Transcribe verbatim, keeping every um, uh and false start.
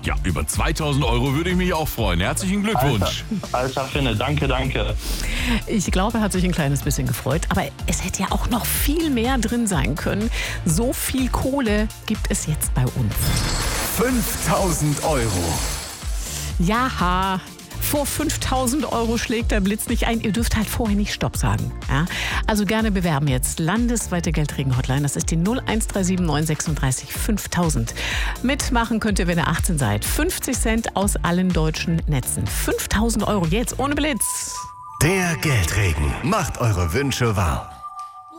Ja, über zweitausend Euro würde ich mich auch freuen. Herzlichen Glückwunsch. Alter, Alter Finne, danke, danke. Ich glaube, er hat sich ein kleines bisschen gefreut, aber es hätte ja auch noch viel mehr drin sein können. So viel Kohle gibt es jetzt bei uns. fünftausend Euro. Ja, vor fünftausend Euro schlägt der Blitz nicht ein. Ihr dürft halt vorher nicht Stopp sagen. Ja? Also gerne bewerben jetzt. Landesweite Geldregen-Hotline. Das ist die null eins drei sieben neun sechsunddreißig fünftausend. Mitmachen könnt ihr, wenn ihr achtzehn seid. fünfzig Cent aus allen deutschen Netzen. fünftausend Euro jetzt ohne Blitz. Der Geldregen macht eure Wünsche wahr.